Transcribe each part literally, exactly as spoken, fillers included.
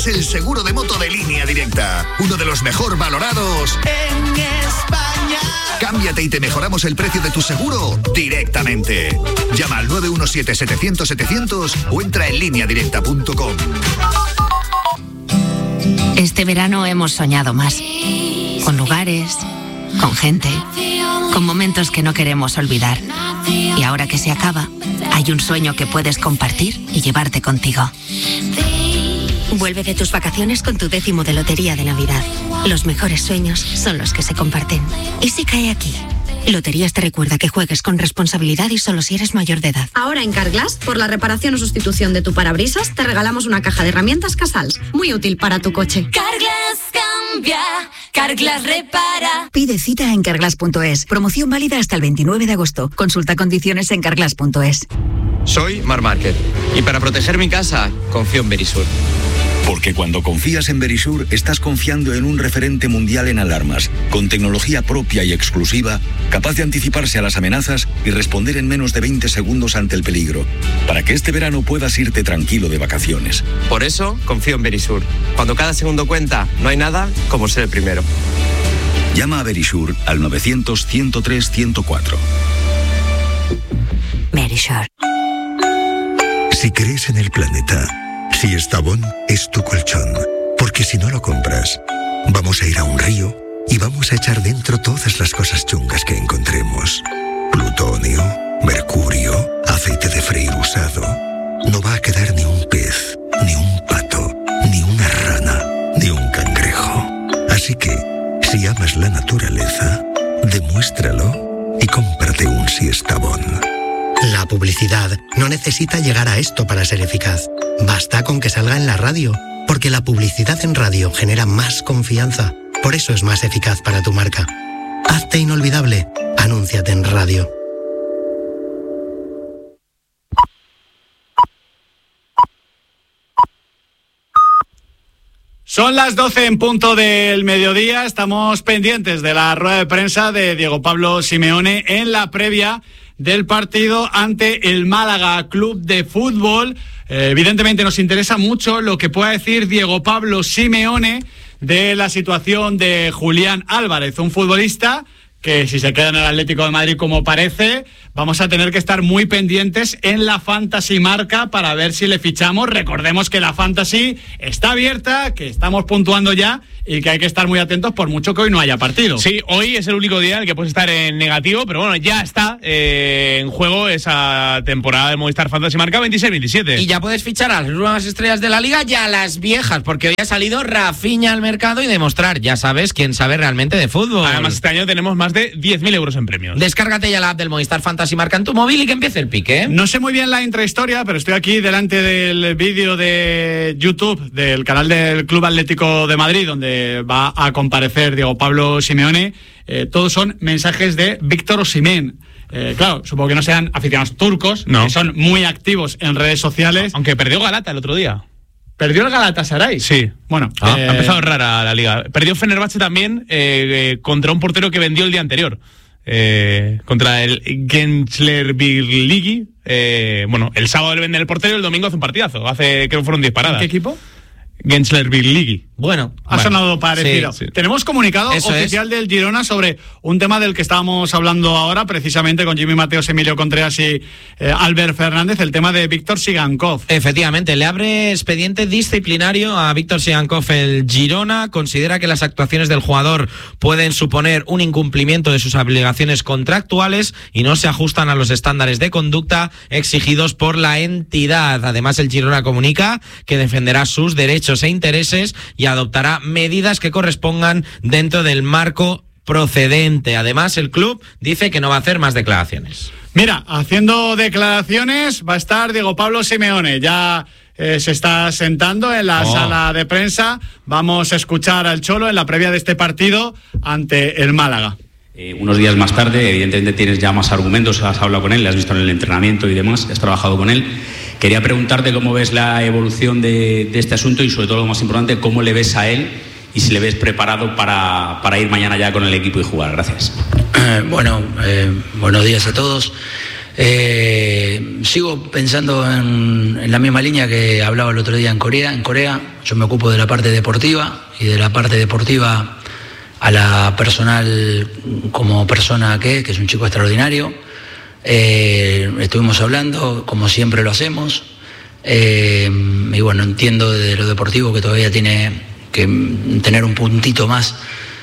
es el seguro de moto de Línea Directa. Uno de los mejor valorados en España. Cámbiate y te mejoramos el precio de tu seguro directamente. Llama al nueve uno siete, setecientos, setecientos o entra en línea directa punto com. Este verano hemos soñado más. Con lugares, con gente, con momentos que no queremos olvidar. Y ahora que se acaba, hay un sueño que puedes compartir y llevarte contigo. Vuelve de tus vacaciones con tu décimo de Lotería de Navidad. Los mejores sueños son los que se comparten. ¿Y si cae aquí? Loterías te recuerda que juegues con responsabilidad y solo si eres mayor de edad. Ahora en Carglass, por la reparación o sustitución de tu parabrisas, te regalamos una caja de herramientas Casals. Muy útil para tu coche. Carglass cambia, Carglass repara. Pide cita en carglass punto es. Promoción válida hasta el veintinueve de agosto. Consulta condiciones en carglass punto es. Soy Mar Márquez y para proteger mi casa confío en Verisur. Porque cuando confías en Verisur, estás confiando en un referente mundial en alarmas, con tecnología propia y exclusiva, capaz de anticiparse a las amenazas y responder en menos de veinte segundos ante el peligro, para que este verano puedas irte tranquilo de vacaciones. Por eso confío en Verisur. Cuando cada segundo cuenta, no hay nada como ser el primero. Llama a Verisur al novecientos, ciento tres, ciento cuatro. Verisur. Si crees en el planeta, Siestabón es tu colchón, porque si no lo compras, vamos a ir a un río y vamos a echar dentro todas las cosas chungas que encontremos. Plutonio, mercurio, aceite de freír usado. No va a quedar ni un pez, ni un pato, ni una rana, ni un cangrejo. Así que, si amas la naturaleza, demuéstralo y cómprate un Siestabón. La publicidad no necesita llegar a esto para ser eficaz. Basta con que salga en la radio, porque la publicidad en radio genera más confianza. Por eso es más eficaz para tu marca. Hazte inolvidable. Anúnciate en radio. Son las doce en punto del mediodía. Estamos pendientes de la rueda de prensa de Diego Pablo Simeone en la previa del partido ante el Málaga Club de Fútbol. Eh, evidentemente nos interesa mucho lo que pueda decir Diego Pablo Simeone de la situación de Julián Álvarez, un futbolista que si se queda en el Atlético de Madrid como parece, vamos a tener que estar muy pendientes en la Fantasy Marca para ver si le fichamos. Recordemos que la Fantasy está abierta, que estamos puntuando ya y que hay que estar muy atentos por mucho que hoy no haya partido. Sí, hoy es el único día en el que puedes estar en negativo, pero bueno, ya está eh, en juego esa temporada de Movistar Fantasy Marca veintiséis veintisiete. Y ya puedes fichar a las nuevas estrellas de la liga y a las viejas, porque hoy ha salido Rafinha al mercado y demostrar, ya sabes, quién sabe realmente de fútbol. Además, este año tenemos más de diez mil euros en premios. Descárgate ya la app del Movistar Fantasy Marca en tu móvil y que empiece el pique. No sé muy bien la intrahistoria, pero estoy aquí delante del vídeo de YouTube del canal del Club Atlético de Madrid, donde va a comparecer Diego Pablo Simeone. Eh, todos son mensajes de Víctor Osimhen. Eh, claro, supongo que no sean aficionados turcos, no. Que son muy activos en redes sociales. Aunque perdió Galata el otro día. ¿Perdió el Galatasaray? Sí. Bueno, ah, eh... ha empezado rara la liga. Perdió Fenerbahce también eh, eh, contra un portero que vendió el día anterior. Eh, contra el Gençlerbirliği. Eh, bueno, el sábado le venden el portero y el domingo hace un partidazo. Hace, creo que fueron diez paradas. ¿En qué equipo? Gençlerbirliği. Bueno, ha bueno, sonado parecido. Sí, sí. Tenemos comunicado Eso oficial es. del Girona sobre un tema del que estábamos hablando ahora, precisamente con Jimmy Mateos, Emilio Contreras y eh, Albert Fernández, el tema de Víctor Sigankov. Efectivamente, le abre expediente disciplinario a Víctor Sigankov el Girona. Considera que las actuaciones del jugador pueden suponer un incumplimiento de sus obligaciones contractuales y no se ajustan a los estándares de conducta exigidos por la entidad. Además, el Girona comunica que defenderá sus derechos e intereses y adoptará medidas que correspondan dentro del marco procedente. Además, el club dice que no va a hacer más declaraciones. Mira, haciendo declaraciones va a estar Diego Pablo Simeone. Ya eh, se está sentando en la oh. sala de prensa. Vamos a escuchar al Cholo en la previa de este partido ante el Málaga. Eh, unos días más tarde, evidentemente tienes ya más argumentos, has hablado con él, le has visto en el entrenamiento y demás, has trabajado con él. Quería preguntarte cómo ves la evolución de, de este asunto y sobre todo lo más importante, cómo le ves a él y si le ves preparado para, para ir mañana ya con el equipo y jugar. Gracias. Eh, bueno, eh, buenos días a todos. Eh, sigo pensando en, en la misma línea que hablaba el otro día en Corea. En Corea yo me ocupo de la parte deportiva y de la parte deportiva a la personal como persona que es, que es un chico extraordinario. Eh, estuvimos hablando, como siempre lo hacemos, eh, y bueno, entiendo de lo deportivo que todavía tiene que tener un puntito más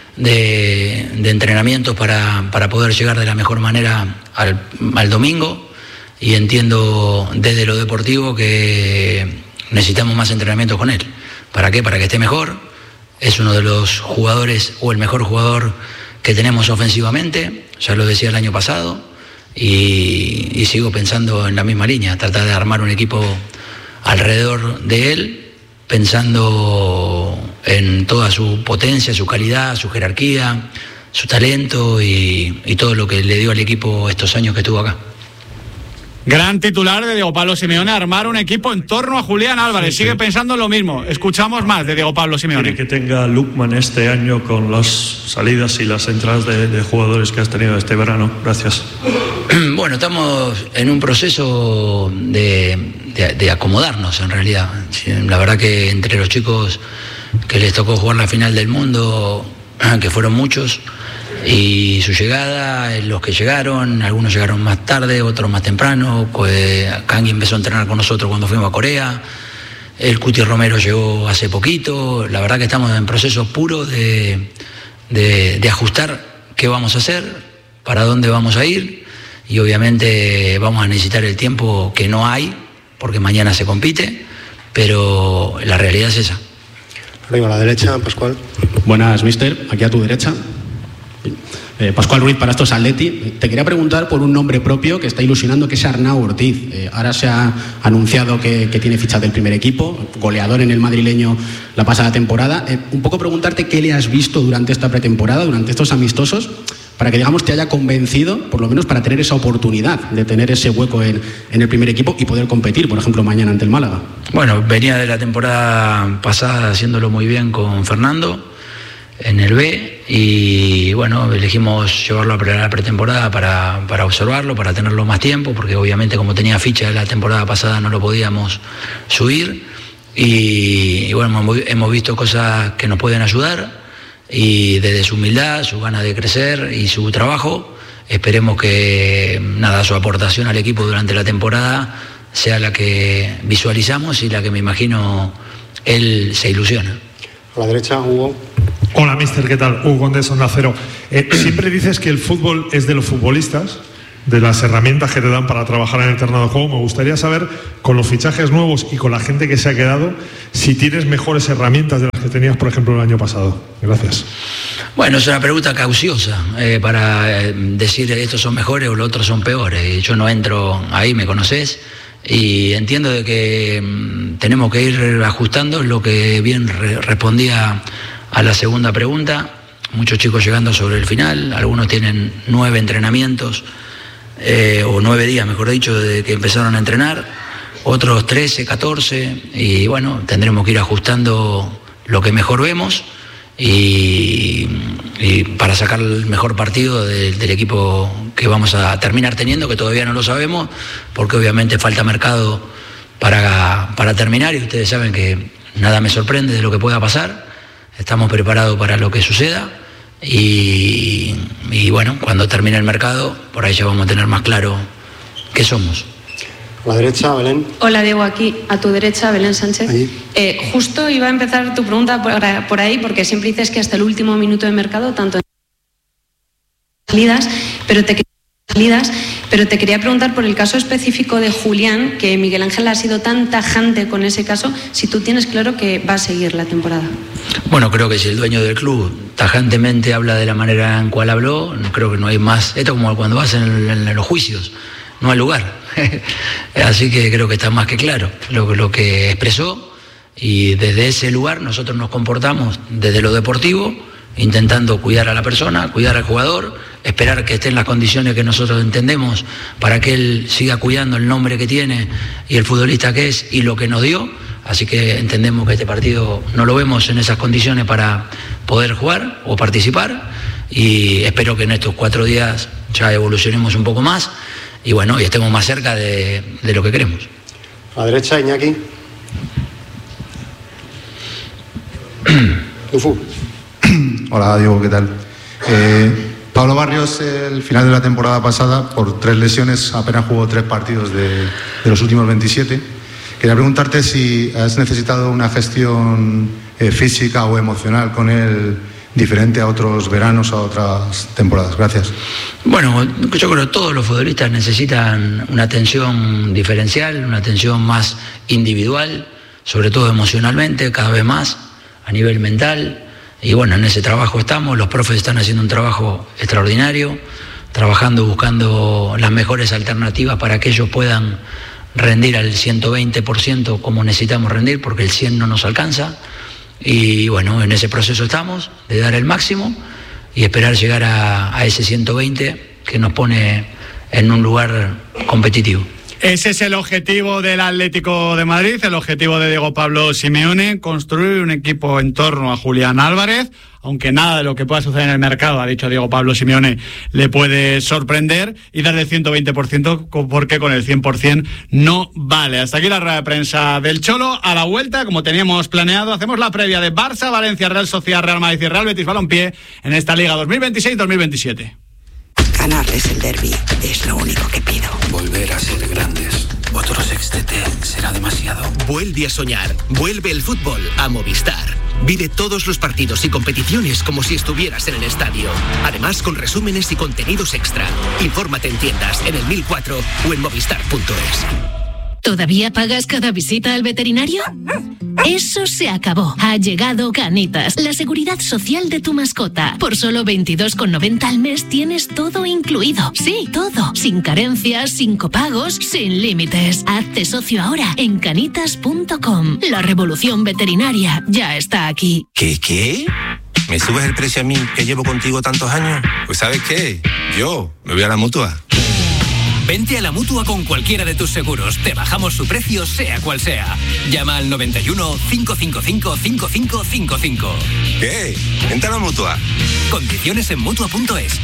de, de entrenamiento para, para poder llegar de la mejor manera al, al domingo, y entiendo desde lo deportivo que necesitamos más entrenamiento con él. ¿Para qué? Para que esté mejor. Es uno de los jugadores o el mejor jugador que tenemos ofensivamente, ya lo decía el año pasado, y, y sigo pensando en la misma línea, tratar de armar un equipo alrededor de él, pensando en toda su potencia, su calidad, su jerarquía, su talento y, y todo lo que le dio al equipo estos años que estuvo acá. Gran titular de Diego Pablo Simeone, armar un equipo en torno a Julián Álvarez. Sí, Sigue sí. pensando lo mismo. Escuchamos más de Diego Pablo Simeone. ¿Quiere que tenga Lookman este año con las salidas y las entradas de, de jugadores que has tenido este verano? Gracias. Bueno, estamos en un proceso de, de, de acomodarnos en realidad. La verdad que entre los chicos que les tocó jugar la final del mundo, que fueron muchos, y su llegada, los que llegaron, algunos llegaron más tarde, otros más temprano. Pues Kangi empezó a entrenar con nosotros cuando fuimos a Corea, el Cuti Romero llegó hace poquito. La verdad que estamos en proceso puro de, de, de ajustar qué vamos a hacer, para dónde vamos a ir, y obviamente vamos a necesitar el tiempo que no hay, porque mañana se compite, pero la realidad es esa. Arriba a la derecha, Pascual. Buenas, mister, aquí a tu derecha. Eh, Pascual Ruiz para estos Atleti. Te quería preguntar por un nombre propio que está ilusionando, que es Arnau Ortiz. Eh, ahora se ha anunciado que, que tiene ficha del primer equipo, goleador en el madrileño la pasada temporada. Eh, un poco preguntarte qué le has visto durante esta pretemporada, durante estos amistosos, para que, digamos, te haya convencido, por lo menos para tener esa oportunidad de tener ese hueco en, en el primer equipo y poder competir, por ejemplo, mañana ante el Málaga. Bueno, venía de la temporada pasada haciéndolo muy bien con Fernando en el B, y bueno, elegimos llevarlo a la pretemporada para, para observarlo, para tenerlo más tiempo, porque obviamente como tenía ficha de la temporada pasada no lo podíamos subir, y, y bueno, hemos visto cosas que nos pueden ayudar, y desde su humildad, su ganas de crecer y su trabajo, esperemos que nada, su aportación al equipo durante la temporada sea la que visualizamos y la que me imagino él se ilusiona. A la derecha, Hugo. Hola, mister, ¿qué tal? Hugo Condés, Onda Cero. Eh, siempre dices que el fútbol es de los futbolistas, de las herramientas que te dan para trabajar en el terreno de juego. Me gustaría saber, con los fichajes nuevos y con la gente que se ha quedado, si tienes mejores herramientas de las que tenías, por ejemplo, el año pasado. Gracias. Bueno, es una pregunta cauciosa eh, para eh, decir estos son mejores o los otros son peores. Yo no entro ahí, me conocés, y entiendo de que mm, tenemos que ir ajustando lo que bien re- respondía a la segunda pregunta. Muchos chicos llegando sobre el final, algunos tienen nueve entrenamientos, eh, o nueve días, mejor dicho, desde que empezaron a entrenar, otros trece, catorce, y bueno, tendremos que ir ajustando lo que mejor vemos y, y para sacar el mejor partido de, del equipo que vamos a terminar teniendo, que todavía no lo sabemos, porque obviamente falta mercado para, para terminar, y ustedes saben que nada me sorprende de lo que pueda pasar. Estamos preparados para lo que suceda y, y bueno, cuando termine el mercado, por ahí ya vamos a tener más claro qué somos. A la derecha, Belén. Hola, Diego, aquí a tu derecha, Belén Sánchez. Eh, justo iba a empezar tu pregunta por, por ahí, porque siempre dices que hasta el último minuto de mercado, tanto en salidas, pero te salidas, pero te quería preguntar por el caso específico de Julián, que Miguel Ángel ha sido tan tajante con ese caso, si tú tienes claro que va a seguir la temporada. Bueno, creo que si el dueño del club tajantemente habla de la manera en cual habló, creo que no hay más. Esto es como cuando vas en, en, en los juicios, no hay lugar. Así que creo que está más que claro lo, lo que expresó, y desde ese lugar nosotros nos comportamos desde lo deportivo, intentando cuidar a la persona, cuidar al jugador, esperar que esté en las condiciones que nosotros entendemos para que él siga cuidando el nombre que tiene y el futbolista que es y lo que nos dio. Así que entendemos que este partido no lo vemos en esas condiciones para poder jugar o participar, y espero que en estos cuatro días ya evolucionemos un poco más y bueno, y estemos más cerca de, de lo que queremos. A la derecha, Iñaki. Hola, Diego, ¿qué tal? Eh, Pablo Barrios, el final de la temporada pasada, por tres lesiones, apenas jugó tres partidos de, de los últimos veintisiete. Quería preguntarte si has necesitado una gestión eh, física o emocional con él diferente a otros veranos, a otras temporadas. Gracias. Bueno, yo creo que todos los futbolistas necesitan una atención diferencial, una atención más individual, sobre todo emocionalmente, cada vez más, a nivel mental. Y bueno, en ese trabajo estamos, los profes están haciendo un trabajo extraordinario, trabajando, buscando las mejores alternativas para que ellos puedan rendir al ciento veinte por ciento como necesitamos rendir, porque el cien no nos alcanza. Y bueno, en ese proceso estamos, de dar el máximo y esperar llegar a, a ese ciento veinte que nos pone en un lugar competitivo. Ese es el objetivo del Atlético de Madrid, el objetivo de Diego Pablo Simeone, construir un equipo en torno a Julián Álvarez, aunque nada de lo que pueda suceder en el mercado, ha dicho Diego Pablo Simeone, le puede sorprender, y darle el ciento veinte por ciento porque con el cien por ciento no vale. Hasta aquí la rueda de prensa del Cholo. A la vuelta, como teníamos planeado, hacemos la previa de Barça, Valencia, Real Sociedad, Real Madrid y Real Betis Balompié en esta Liga dos mil veintiséis dos mil veintisiete. Ganarles el derbi es lo único que pido. Volver a ser grandes. Otro sextete será demasiado. Vuelve a soñar. Vuelve el fútbol a Movistar. Vive todos los partidos y competiciones como si estuvieras en el estadio. Además, con resúmenes y contenidos extra. Infórmate en tiendas, en el mil cuatro o en movistar punto es. ¿Todavía pagas cada visita al veterinario? Eso se acabó. Ha llegado Canitas, la seguridad social de tu mascota. Por solo veintidós con noventa al mes tienes todo incluido. Sí, todo. Sin carencias, sin copagos, sin límites. Hazte socio ahora en canitas punto com. La revolución veterinaria ya está aquí. ¿Qué, qué? ¿Me subes el precio a mí, que llevo contigo tantos años? Pues ¿sabes qué? Yo me voy a la Mutua. Vente a la Mutua con cualquiera de tus seguros. Te bajamos su precio, sea cual sea. Llama al noventa y uno, cinco cinco cinco, cinco cinco cinco cinco. ¿Qué? Vente a la Mutua. Condiciones en mutua punto es.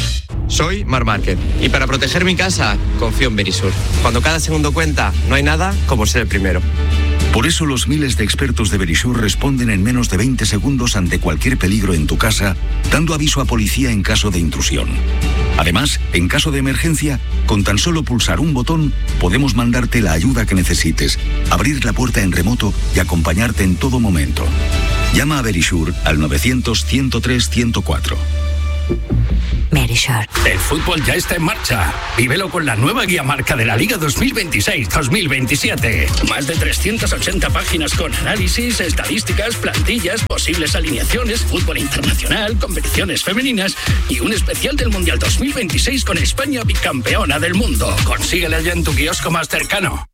Soy Mar Márquez y para proteger mi casa confío en Verisur. Cuando cada segundo cuenta, no hay nada como ser el primero. Por eso los miles de expertos de Verisur responden en menos de veinte segundos ante cualquier peligro en tu casa, dando aviso a policía en caso de intrusión. Además, en caso de emergencia, con tan solo pulsar un botón, podemos mandarte la ayuda que necesites, abrir la puerta en remoto y acompañarte en todo momento. Llama a Verisur al novecientos, ciento tres, ciento cuatro. Verisur. El fútbol ya está en marcha. Vívelo con la nueva guía marca de la Liga dos mil veintiséis dos mil veintisiete. Más de trescientas ochenta páginas con análisis, estadísticas, plantillas, posibles alineaciones, fútbol internacional, competiciones femeninas y un especial del Mundial dos mil veintiséis con España bicampeona del mundo. Consíguela ya en tu kiosco más cercano.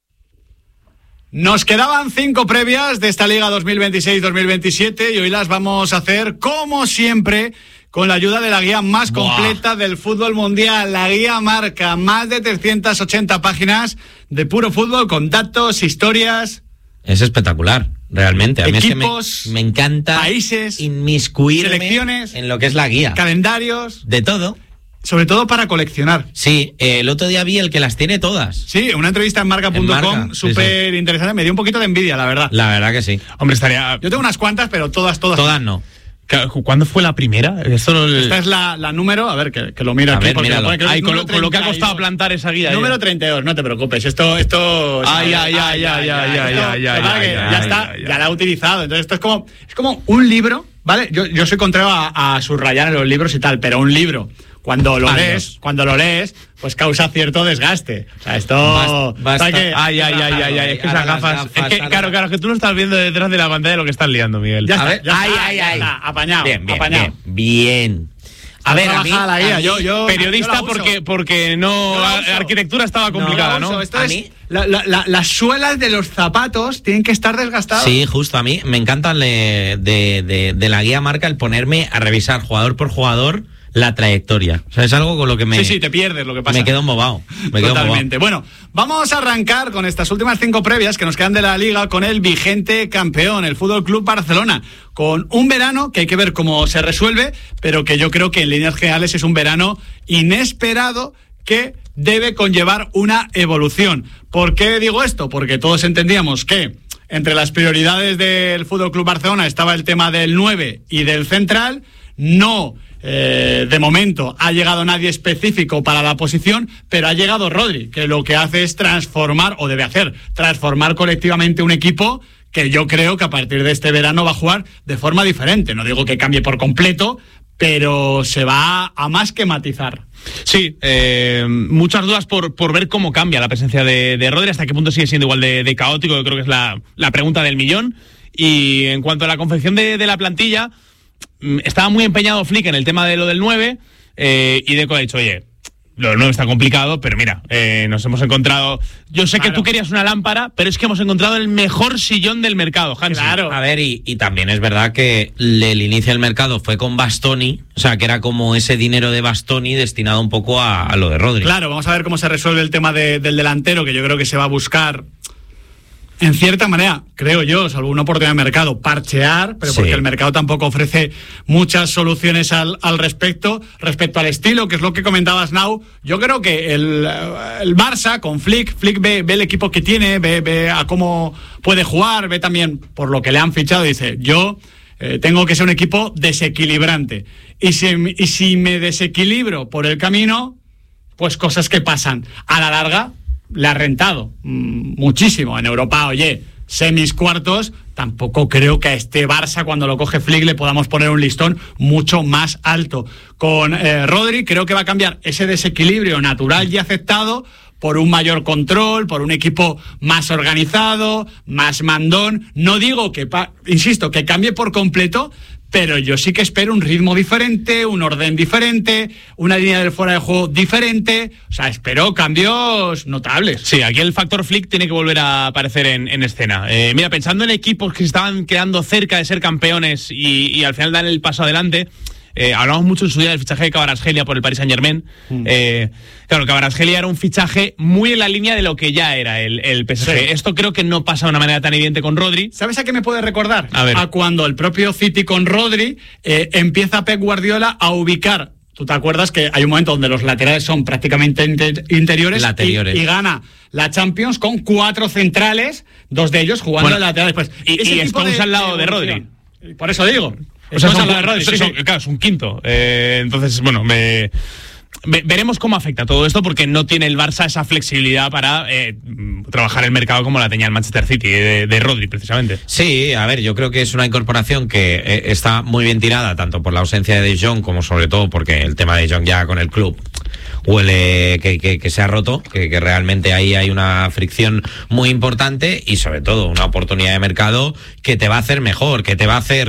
Nos quedaban cinco previas de esta Liga dos mil veintiséis dos mil veintisiete y hoy las vamos a hacer, como siempre, con la ayuda de la guía más completa Buah. del fútbol mundial, la guía marca, más de trescientas ochenta páginas de puro fútbol con datos, historias. Es espectacular, realmente. A Equipos, mí es que me, me encanta países, inmiscuirme selecciones, en lo que es la guía. Calendarios. De todo. Sobre todo para coleccionar. Sí, eh, el otro día vi el que las tiene todas. Sí, una entrevista en marca punto com, súper sí, sí. interesante. Me dio un poquito de envidia, la verdad. La verdad que sí. Hombre, estaría... Yo tengo unas cuantas, pero todas, todas. Todas no. ¿Cuándo fue la primera? Esto no... Esta es la, la número, a ver, que, que lo mira a aquí. Ver, porque míralo. Pone, Ay, con, lo, con lo que ha costado plantar esa guía. Número ya. treinta y dos, no te preocupes. Esto... esto ay, ay, ay, ay, ay, ay, ay, Ya está, ya la ha utilizado. Entonces esto es como, es como un libro, ¿vale? Yo, yo soy contrario a, a subrayar en los libros y tal, pero un libro... Cuando lo Años. lees, cuando lo lees, pues causa cierto desgaste. O sea, esto... Basta, basta. Que, ay, ay, ay, ay, ay, es que esas gafas... gafas es que, claro, claro, que tú lo estás viendo detrás de la pantalla de lo que estás liando, Miguel. Ya está, a ver, ya ay, está, ay, ya ay. Está, apañado, bien, bien, apañado. Bien, bien. A ver, a mí, la guía, a mí yo, yo, periodista yo porque porque no la arquitectura estaba complicada, ¿no? ¿no? Esto es, la, la, la, las suelas de los zapatos tienen que estar desgastadas. Sí, justo, a mí me encanta de, de, de, de la guía marca el ponerme a revisar jugador por jugador la trayectoria. O sea, es algo con lo que me... Sí, sí, te pierdes lo que pasa. Me quedo embobado. Me quedo Totalmente. Embobado. Bueno, vamos a arrancar con estas últimas cinco previas que nos quedan de la Liga con el vigente campeón, el Fútbol Club Barcelona, con un verano que hay que ver cómo se resuelve, pero que yo creo que en líneas generales es un verano inesperado que debe conllevar una evolución. ¿Por qué digo esto? Porque todos entendíamos que entre las prioridades del F C Barcelona estaba el tema del nueve y del central. No, eh, de momento ha llegado nadie específico para la posición, pero ha llegado Rodri, que lo que hace es transformar, o debe hacer, transformar colectivamente un equipo que yo creo que a partir de este verano va a jugar de forma diferente. No digo que cambie por completo, pero se va a más que matizar. Sí, eh, muchas dudas por, por ver cómo cambia la presencia de, de Rodri, hasta qué punto sigue siendo igual de, de caótico. Yo creo que es la, la pregunta del millón. Y en cuanto a la confección de, de la plantilla, estaba muy empeñado Flick en el tema de lo del nueve, eh, y Deco ha dicho, oye, lo del nueve está complicado, pero mira, eh, nos hemos encontrado... Yo sé claro. que tú querías una lámpara, pero es que hemos encontrado el mejor sillón del mercado, Hansi. Claro. A ver, y, y también es verdad que el inicio del mercado fue con Bastoni, o sea, que era como ese dinero de Bastoni destinado un poco a, a lo de Rodri. Claro, vamos a ver cómo se resuelve el tema de, del delantero, que yo creo que se va a buscar... En cierta manera, creo yo, salvo una oportunidad de mercado, parchear, pero sí. porque el mercado tampoco ofrece muchas soluciones al, al respecto. Respecto al estilo, que es lo que comentabas, Nau, yo creo que el, el Barça, con Flick, Flick ve, ve el equipo que tiene, ve, ve a cómo puede jugar, ve también por lo que le han fichado, y dice, yo eh, tengo que ser un equipo desequilibrante. Y si, y si me desequilibro por el camino, pues cosas que pasan. A la larga... le ha rentado mmm, muchísimo en Europa. Oye, semis, cuartos, tampoco creo que a este Barça, cuando lo coge Flick, le podamos poner un listón mucho más alto. Con eh, Rodri creo que va a cambiar ese desequilibrio natural y aceptado por un mayor control, por un equipo más organizado, más mandón. No digo que, insisto, que cambie por completo, pero yo sí que espero un ritmo diferente, un orden diferente, una línea del fuera de juego diferente. O sea, espero cambios notables. Sí, aquí el factor Flick tiene que volver a aparecer en, en escena. Eh, mira, pensando en equipos que estaban quedando cerca de ser campeones y, y al final dan el paso adelante, eh, hablamos mucho en su día del fichaje de Kvaratskhelia por el Paris Saint-Germain. Mm. Eh, claro, Kvaratskhelia era un fichaje muy en la línea de lo que ya era el, el P S G. Sí. Esto creo que no pasa de una manera tan evidente con Rodri. ¿Sabes a qué me puede recordar? A ver. A cuando el propio City con Rodri eh, empieza Pep Guardiola a ubicar. ¿Tú te acuerdas que hay un momento donde los laterales son prácticamente inter- interiores, laterales. Y, y gana la Champions con cuatro centrales, dos de ellos jugando bueno, laterales? Pues, y y Stones al lado de, de Rodri. Por eso digo. O sea, son, Rodri, son, sí, son, sí. Claro, es un quinto. Eh, entonces, bueno, me... veremos cómo afecta todo esto, porque no tiene el Barça esa flexibilidad para eh, trabajar el mercado como la tenía el Manchester City, de, de Rodri, precisamente. Sí, a ver, yo creo que es una incorporación que eh, está muy bien tirada, tanto por la ausencia de De Jong, como sobre todo porque el tema de De Jong ya con el club huele que, que, que se ha roto, que, que realmente ahí hay una fricción muy importante, y sobre todo una oportunidad de mercado que te va a hacer mejor, que te va a hacer